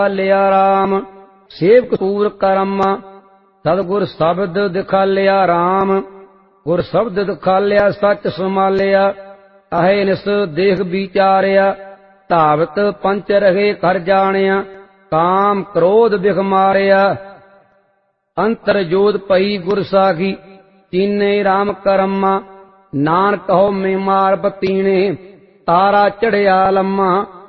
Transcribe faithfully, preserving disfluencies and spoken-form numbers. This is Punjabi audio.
ਲਿਆ ਰਾਮ। ਸੇਵਕ ਪੂਰ ਕਰਮ ਸਤਿਗੁਰ ਸ਼ਬਦ ਦਿਖਾਲਿਆ ਰਾਮ। ਗੁਰ ਸ਼ਬਦ ਦਿਖਾਲਿਆ ਸੱਚ ਸਮਾਲਿਆ। ਅਹੇ ਨਿਸ ਦੇਖ ਵਿਚਾਰਿਆ ਧਾਵਤ ਪੰਚ ਰਹੇ ਕਰ ਜਾਣਿਆ। ਕਾਮ ਕ੍ਰੋਧ ਬਿਖ ਮਾਰਿਆ ਅੰਤਰ ਜੋਤ ਪਈ ਗੁਰ ਸਾਖੀ। ਤੀਨੇ ਰਾਮ ਕਰਮਾ ਨਾਨਕ ਕਹੋ ਮੈਂ ਮਾਰ ਬਤੀਣੇ ਤਾਰਾ ਚੜਿਆ ਲੰਮਾ।